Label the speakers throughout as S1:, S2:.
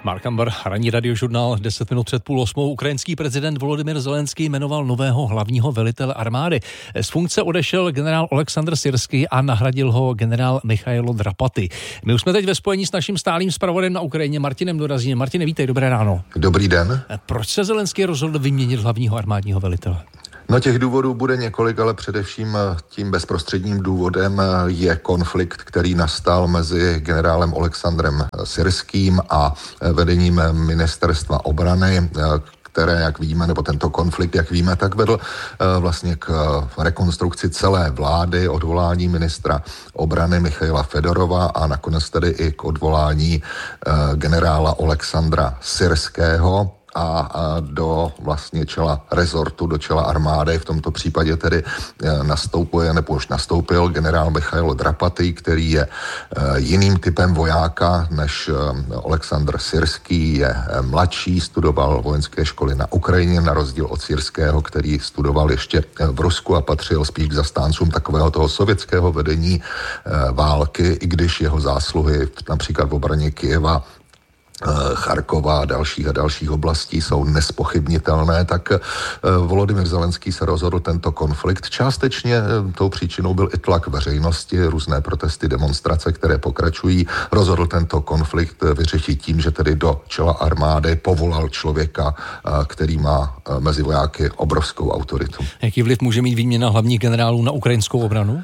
S1: Mark Ambar, ranní radiožurnál, 10 minut před 7:30. Ukrajinský prezident Volodymyr Zelenský jmenoval nového hlavního velitele armády. Z funkce odešel generál Oleksandr Syrský a nahradil ho generál Michailo Drapaty. My už jsme teď ve spojení s naším stálým zpravodajem na Ukrajině, Martinem Dorazínem. Martine, vítej, dobré ráno.
S2: Dobrý den.
S1: Proč se Zelenský rozhodl vyměnit hlavního armádního velitele?
S2: No, těch důvodů bude několik, ale především tím bezprostředním důvodem je konflikt, který nastal mezi generálem Oleksandrem Syrským a vedením ministerstva obrany, které, jak víme, nebo tento konflikt, jak víme, tak vedl vlastně k rekonstrukci celé vlády, odvolání ministra obrany Michaila Fedorova a nakonec tedy i k odvolání generála Oleksandra Syrského a do vlastně čela rezortu, do čela armády, v tomto případě tedy nastupuje, nebo už nastoupil generál Michailo Drapaty, který je jiným typem vojáka než Oleksandr Syrský, je mladší, studoval vojenské školy na Ukrajině, na rozdíl od Syrského, který studoval ještě v Rusku a patřil spíš k zastáncům takového toho sovětského vedení války, i když jeho zásluhy například v obraně Kyjeva, Charkova a dalších oblastí jsou nespochybnitelné, tak Volodymyr Zelenský se rozhodl tento konflikt. Částečně tou příčinou byl i tlak veřejnosti, různé protesty, demonstrace, které pokračují. Rozhodl tento konflikt vyřešit tím, že tedy do čela armády povolal člověka, který má mezi vojáky obrovskou autoritu.
S1: Jaký vliv může mít výměna hlavních generálů na ukrajinskou obranu?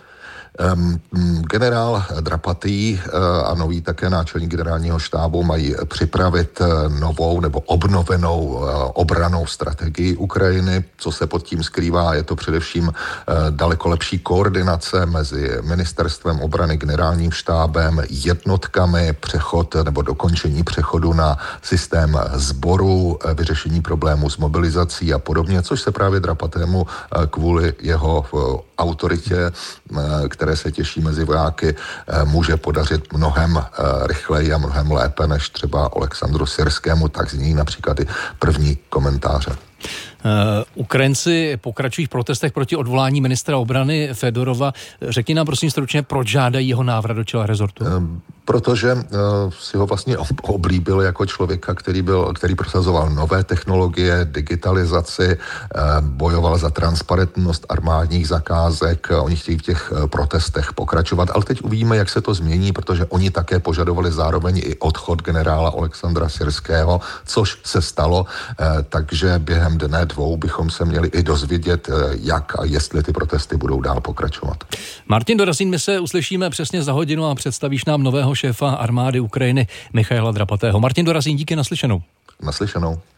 S2: Generál Drapaty a nový také náčelník generálního štábu mají připravit novou nebo obnovenou obrannou strategii Ukrajiny. Co se pod tím skrývá, je to především daleko lepší koordinace mezi ministerstvem obrany, generálním štábem, jednotkami, přechod nebo dokončení přechodu na systém sboru, vyřešení problémů s mobilizací a podobně, což se právě Drapatému kvůli jeho autoritě, které se těší mezi vojáky, může podařit mnohem rychleji a mnohem lépe než třeba Oleksandru Syrskému, tak zní například i první komentáře.
S1: Ukrajinci pokračují v protestech proti odvolání ministra obrany Fedorova. Řekni nám prosím stručně, proč žádají jeho návrat do čela rezortu?
S2: Protože si ho vlastně oblíbil jako člověka, který prosazoval nové technologie, digitalizaci, bojoval za transparentnost armádních zakázek. Oni chtějí v těch protestech pokračovat, ale teď uvidíme, jak se to změní, protože oni také požadovali zároveň i odchod generála Oleksandra Syrského, což se stalo, takže během dne dvou bychom se měli i dozvědět, jak a jestli ty protesty budou dál pokračovat.
S1: Martin Dorazín, my se uslyšíme přesně za hodinu a představíš nám nového šéfa armády Ukrajiny Michaila Drapatého. Martin Dorazín, díky, naslyšenou.
S2: Naslyšenou.